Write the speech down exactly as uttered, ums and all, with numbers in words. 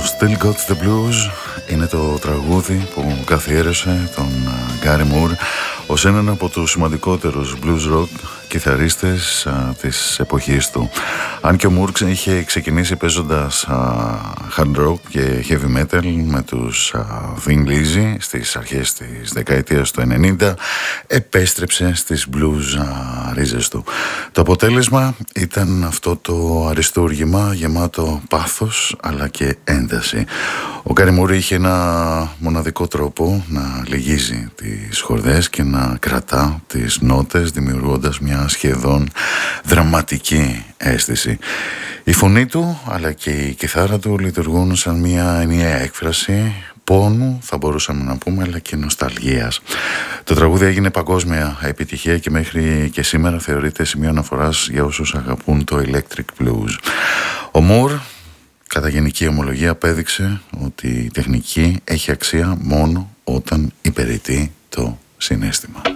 Still Got the Blues είναι το τραγούδι που καθιέρωσε τον Γκάρι Μουρ ως έναν από τους σημαντικότερους blues rock κιθαρίστες α, της εποχής του. Αν και ο Μουρ είχε ξεκινήσει παίζοντας α, hard rock και heavy metal με τους α, Thin Lizzy στις αρχές της δεκαετίας του ενενήντα, επέστρεψε στις blues α, ρίζες του. Το αποτέλεσμα ήταν αυτό το αριστούργημα γεμάτο πάθος αλλά και ένταση. Ο Γκάρι Μουρ είχε ένα μοναδικό τρόπο να λυγίζει τις χορδές και να κρατά τις νότες, δημιουργώντας μια σχεδόν δραματική αίσθηση. Η φωνή του αλλά και η κιθάρα του λειτουργούν σαν μια ενιαία έκφραση πόνου, θα μπορούσαμε να πούμε, αλλά και νοσταλγίας. Το τραγούδι έγινε παγκόσμια επιτυχία και μέχρι και σήμερα θεωρείται σημείο αναφοράς για όσους αγαπούν το electric blues. Ο Μουρ, κατά γενική ομολογία, απέδειξε ότι η τεχνική έχει αξία μόνο όταν υπηρετεί το συναίσθημα.